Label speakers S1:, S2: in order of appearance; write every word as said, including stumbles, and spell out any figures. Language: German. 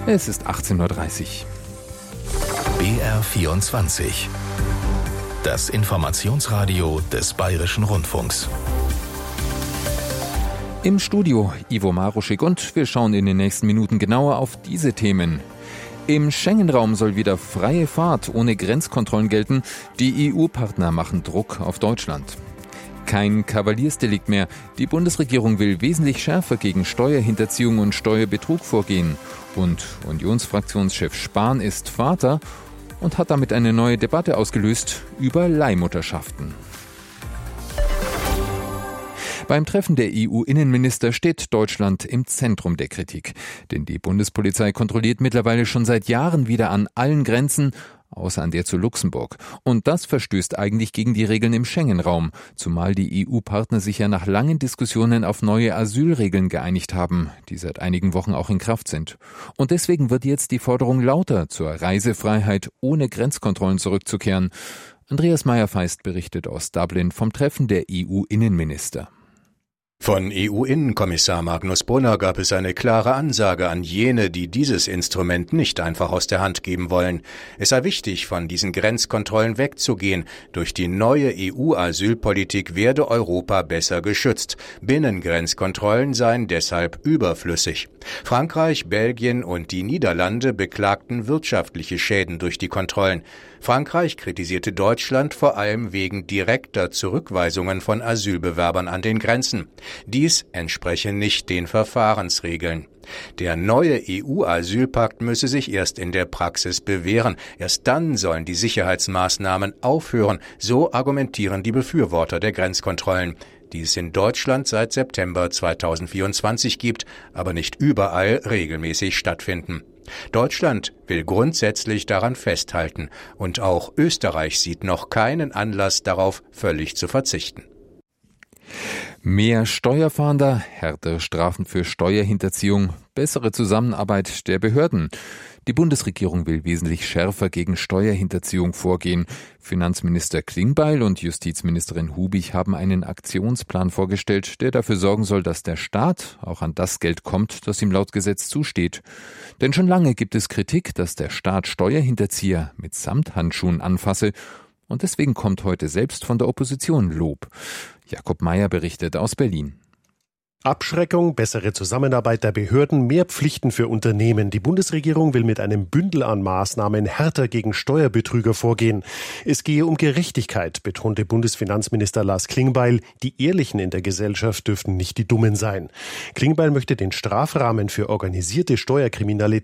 S1: Es ist achtzehn Uhr dreißig.
S2: B R vierundzwanzig. Das Informationsradio des Bayerischen Rundfunks.
S1: Im Studio Ivo Maruschik und wir schauen in den nächsten Minuten genauer auf diese Themen. Im Schengen-Raum soll wieder freie Fahrt ohne Grenzkontrollen gelten. Die E U-Partner machen Druck auf Deutschland. Kein Kavaliersdelikt mehr. Die Bundesregierung will wesentlich schärfer gegen Steuerhinterziehung und Steuerbetrug vorgehen. Und Unionsfraktionschef Spahn ist Vater und hat damit eine neue Debatte ausgelöst über Leihmutterschaften. Beim Treffen der E U-Innenminister steht Deutschland im Zentrum der Kritik. Denn die Bundespolizei kontrolliert mittlerweile schon seit Jahren wieder an allen Grenzen, außer an der zu Luxemburg. Und das verstößt eigentlich gegen die Regeln im Schengen-Raum, zumal die E U-Partner sich ja nach langen Diskussionen auf neue Asylregeln geeinigt haben, die seit einigen Wochen auch in Kraft sind. Und deswegen wird jetzt die Forderung lauter, zur Reisefreiheit ohne Grenzkontrollen zurückzukehren. Andreas Meyer-Feist berichtet aus Dublin vom Treffen der E U-Innenminister.
S3: Von E U-Innenkommissar Magnus Brunner gab es eine klare Ansage an jene, die dieses Instrument nicht einfach aus der Hand geben wollen. Es sei wichtig, von diesen Grenzkontrollen wegzugehen. Durch die neue E U-Asylpolitik werde Europa besser geschützt. Binnengrenzkontrollen seien deshalb überflüssig. Frankreich, Belgien und die Niederlande beklagten wirtschaftliche Schäden durch die Kontrollen. Frankreich kritisierte Deutschland vor allem wegen direkter Zurückweisungen von Asylbewerbern an den Grenzen. Dies entspreche nicht den Verfahrensregeln. Der neue E U-Asylpakt müsse sich erst in der Praxis bewähren. Erst dann sollen die Sicherheitsmaßnahmen aufhören, so argumentieren die Befürworter der Grenzkontrollen, die es in Deutschland seit September zweitausendvierundzwanzig gibt, aber nicht überall regelmäßig stattfinden. Deutschland will grundsätzlich daran festhalten und auch Österreich sieht noch keinen Anlass darauf, völlig zu verzichten.
S1: Mehr Steuerfahnder, härtere Strafen für Steuerhinterziehung, bessere Zusammenarbeit der Behörden. Die Bundesregierung will wesentlich schärfer gegen Steuerhinterziehung vorgehen. Finanzminister Klingbeil und Justizministerin Hubig haben einen Aktionsplan vorgestellt, der dafür sorgen soll, dass der Staat auch an das Geld kommt, das ihm laut Gesetz zusteht. Denn schon lange gibt es Kritik, dass der Staat Steuerhinterzieher mit Samthandschuhen anfasse. Und deswegen kommt heute selbst von der Opposition Lob. Jakob Mayer berichtet aus Berlin.
S4: Abschreckung, bessere Zusammenarbeit der Behörden, mehr Pflichten für Unternehmen. Die Bundesregierung will mit einem Bündel an Maßnahmen härter gegen Steuerbetrüger vorgehen. Es gehe um Gerechtigkeit, betonte Bundesfinanzminister Lars Klingbeil. Die Ehrlichen in der Gesellschaft dürften nicht die Dummen sein. Klingbeil möchte den Strafrahmen für organisierte Steuerkriminalität